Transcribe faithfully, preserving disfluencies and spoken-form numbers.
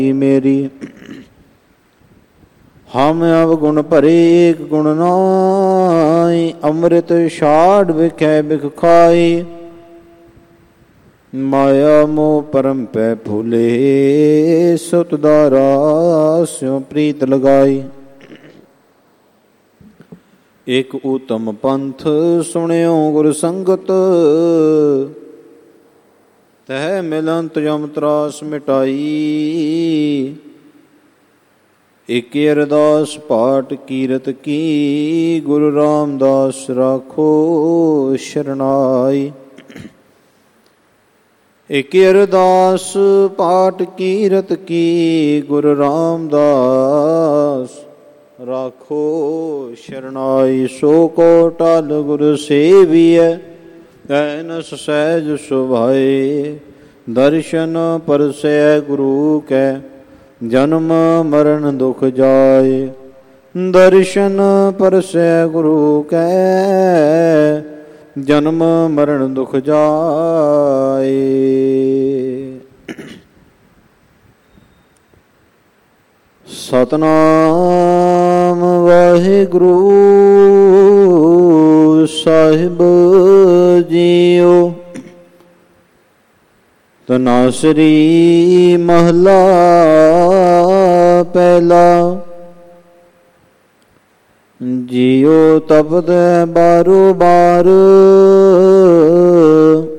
ਮੇਰੀ। ਹਮ ਅਵਗੁਣ ਭਰੇ ਏਕ ਗੁਣ ਨਾਈ, ਅੰਮ੍ਰਿਤ ਛਾੜ ਵਿਖੈ ਬਿਖ ਖਾਈ। ਮਾਇਆ ਮੋਹ ਪਰਮ ਪੈ ਭੁਲੇ, ਸੁਤ ਦਾਰਾ ਸਿਉ ਪ੍ਰੀਤ ਲਗਾਈ। ਇਕ ਉਤਮ ਪੰਥ ਸੁਣਿਓ ਗੁਰ ਸੰਗਤ, ਤਹਿ ਮਿਲੰਤ ਜਮ ਤਰਾਸ ਮਿਟਾਈ। ਇਕ ਅਰਦਾਸ ਪਾਠ ਕੀਰਤ ਕੀ, ਗੁਰੂ ਰਾਮਦਾਸ ਰਾਖੋ ਸ਼ਰਨਾਈ। ਇਕ ਅਰਦਾਸ ਪਾਠ ਕੀਰਤ ਕੀ, ਗੁਰੂ ਰਾਮਦਾਸ ਰਾਖੋ ਸ਼ਰਨਾਈ। ਸੋ ਕੋ ਟਲ ਗੁਰ ਸੇਵੀਐ, ਐਨਸ ਸਹਿਜ ਸੁਭਾਏ। ਦਰਸ਼ਨ ਪਰਸੈ ਗੁਰੂ ਕੈ, ਜਨਮ ਮਰਨ ਦੁਖ ਜਾਏ। ਦਰਸ਼ਨ ਪਰਸੈ ਗੁਰੂ ਕੈ, ਜਨਮ ਮਰਨ ਦੁਖ ਜਾਏ। ਸਤਨਾਮ ਵਾਹਿਗੁਰੂ ਸਾਹਿਬ ਜੀਓ। ਤਨਾਸਰੀ ਮਹਲਾ ਪਹਿਲਾ। ਜੀਉ ਤਪਤ ਬਾਰੋ ਬਾਰ,